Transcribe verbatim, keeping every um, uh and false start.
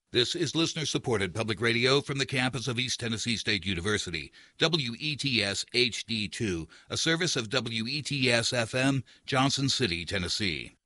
This is listener-supported public radio from the campus of East Tennessee State University, W E T S H D two, a service of W E T S F M, Johnson City, Tennessee.